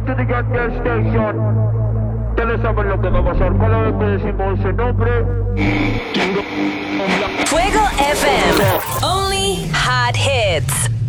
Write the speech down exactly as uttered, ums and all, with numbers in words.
to the Get Girl Station. Ya lo saben lo que va a pasar. Cada vez que decimos ese nombre. Fuego F M. Only hot hits.